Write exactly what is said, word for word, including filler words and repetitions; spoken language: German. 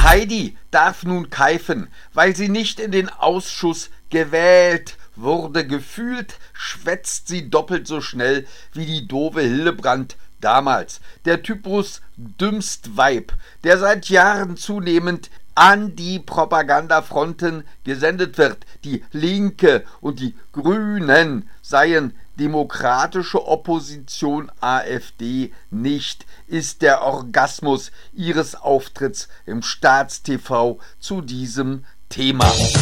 Heidi darf nun keifen, weil sie nicht in den Ausschuss gewählt wurde. Gefühlt schwätzt sie doppelt so schnell wie die doofe Hillebrand damals. Der Typus dümmst Weib, der seit Jahren zunehmend an die Propagandafronten gesendet wird. Die Linke und die Grünen seien demokratische Opposition AfD nicht, ist der Orgasmus ihres Auftritts im Staats-T V zu diesem Thema.